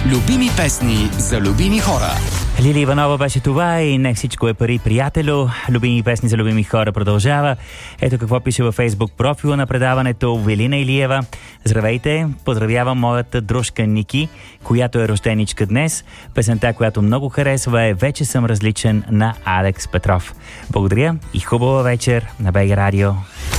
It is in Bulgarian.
Любими песни за любими хора. Лили Иванова беше това и не всичко е пари, приятелю. Любими песни за любими хора продължава. Ето какво пише във Фейсбук профила на предаването Велина Илиева. Здравейте, поздравявам моята дружка Ники, която е рожденичка днес. Песента, която много харесва е "Вече съм различен" на Алекс Петров. Благодаря и хубава вечер на БГ Радио.